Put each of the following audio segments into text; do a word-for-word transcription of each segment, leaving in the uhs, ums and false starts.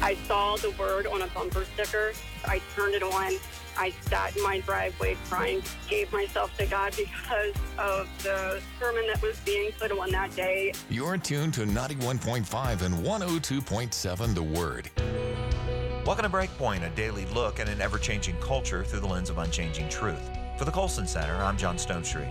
I saw the word on a bumper sticker. I turned it on. I sat in my driveway crying, gave myself to God because of the sermon that was being put on that day. You're tuned to ninety-one point five and one oh two point seven The Word. Welcome to Breakpoint, a daily look at an ever-changing culture through the lens of unchanging truth. For the Colson Center, I'm John Stonestreet.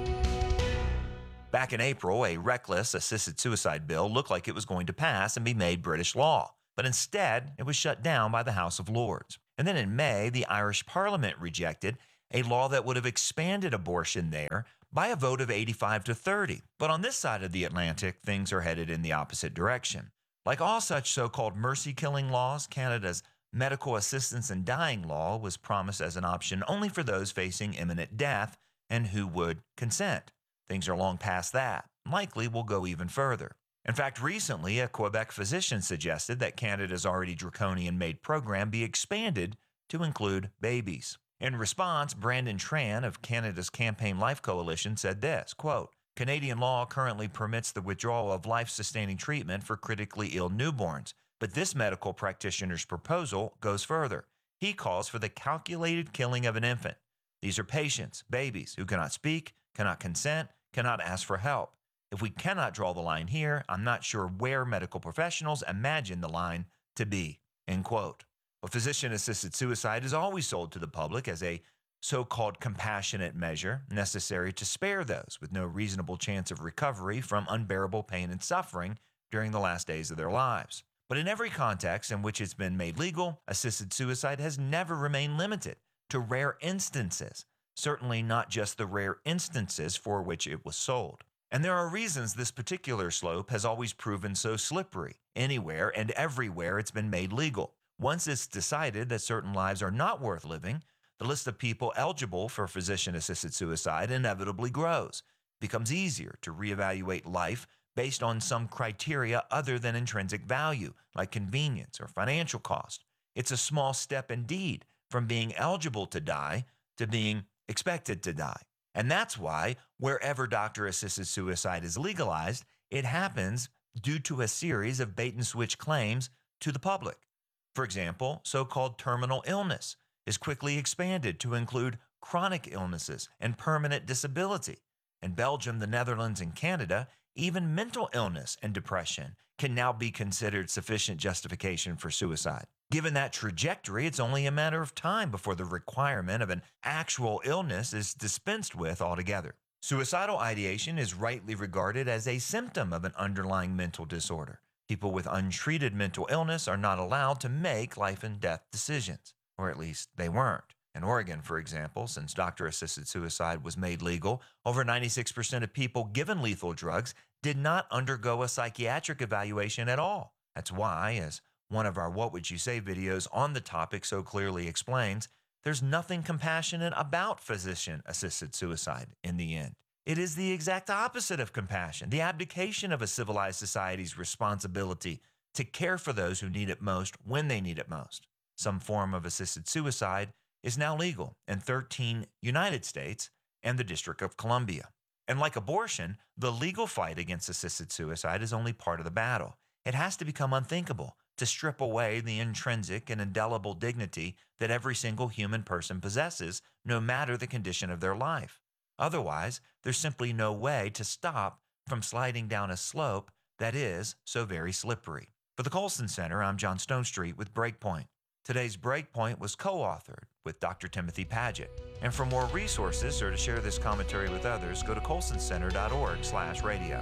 Back in April, a reckless assisted suicide bill looked like it was going to pass and be made British law, but instead it was shut down by the House of Lords. And then in May, the Irish Parliament rejected a law that would have expanded abortion there by a vote of eighty-five to thirty. But on this side of the Atlantic, things are headed in the opposite direction. Like all such so-called mercy-killing laws, Canada's medical assistance in dying law was promised as an option only for those facing imminent death and who would consent. Things are long past that, likely will go even further. In fact, recently, a Quebec physician suggested that Canada's already draconian-made program be expanded to include babies. In response, Brandon Tran of Canada's Campaign Life Coalition said this, quote, Canadian law currently permits the withdrawal of life-sustaining treatment for critically ill newborns, but this medical practitioner's proposal goes further. He calls for the calculated killing of an infant. These are patients, babies, who cannot speak, cannot consent, cannot ask for help. If we cannot draw the line here, I'm not sure where medical professionals imagine the line to be, end quote. Well, physician-assisted suicide is always sold to the public as a so-called compassionate measure necessary to spare those with no reasonable chance of recovery from unbearable pain and suffering during the last days of their lives. But in every context in which it's been made legal, assisted suicide has never remained limited to rare instances, certainly not just the rare instances for which it was sold. And there are reasons this particular slope has always proven so slippery. Anywhere and everywhere it's been made legal. Once it's decided that certain lives are not worth living, the list of people eligible for physician-assisted suicide inevitably grows. It becomes easier to reevaluate life based on some criteria other than intrinsic value, like convenience or financial cost. It's a small step indeed from being eligible to die to being expected to die. And that's why wherever doctor-assisted suicide is legalized, it happens due to a series of bait-and-switch claims to the public. For example, so-called terminal illness is quickly expanded to include chronic illnesses and permanent disability. In Belgium, the Netherlands, and Canada, even mental illness and depression can now be considered sufficient justification for suicide. Given that trajectory, it's only a matter of time before the requirement of an actual illness is dispensed with altogether. Suicidal ideation is rightly regarded as a symptom of an underlying mental disorder. People with untreated mental illness are not allowed to make life and death decisions, or at least they weren't. In Oregon, for example, since doctor-assisted suicide was made legal, over ninety-six percent of people given lethal drugs did not undergo a psychiatric evaluation at all. That's why, as one of our What Would You Say videos on the topic so clearly explains, there's nothing compassionate about physician-assisted suicide in the end. It is the exact opposite of compassion, the abdication of a civilized society's responsibility to care for those who need it most when they need it most. Some form of assisted suicide is now legal in thirteen United States and the District of Columbia. And like abortion, the legal fight against assisted suicide is only part of the battle. It has to become unthinkable to strip away the intrinsic and indelible dignity that every single human person possesses, no matter the condition of their life. Otherwise, there's simply no way to stop from sliding down a slope that is so very slippery. For the Colson Center, I'm John Stonestreet with Breakpoint. Today's Breakpoint was co-authored with Doctor Timothy Paget. And for more resources or to share this commentary with others, go to colson center dot org slash radio.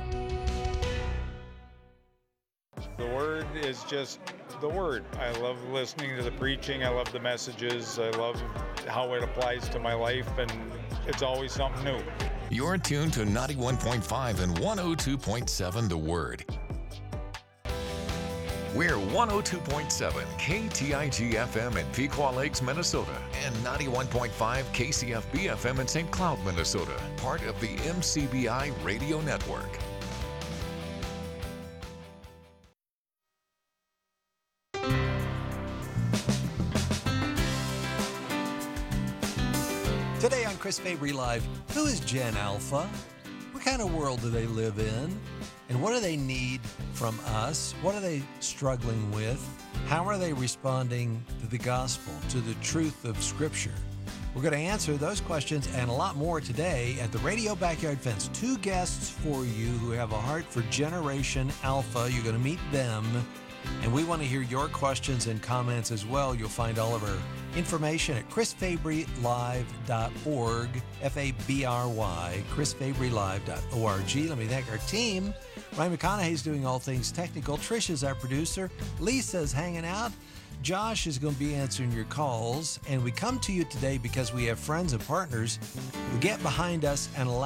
The Word is just the Word. I love listening to the preaching. I love the messages. I love how it applies to my life, and it's always something new. You're tuned to ninety-one point five and one oh two point seven The Word. We're one oh two point seven K T I G F M in Pequot Lakes, Minnesota, and ninety-one point five K C F B F M in Saint Cloud, Minnesota, part of the M C B I Radio Network. Today on Chris Fabry Live, who is Gen Alpha? What kind of world do they live in? And what do they need from us? What are they struggling with? How are they responding to the gospel, to the truth of Scripture? We're going to answer those questions and a lot more today at the Radio Backyard Fence. Two guests for you who have a heart for Generation Alpha. You're going to meet them, and we want to hear your questions and comments as well. You'll find all of our information at chris fabry live dot org, F A B R Y, chris fabry live dot org. Let me thank our team. Ryan McConaughey's doing all things technical. Trish is our producer. Lisa's hanging out. Josh is going to be answering your calls. And we come to you today because we have friends and partners who get behind us and allow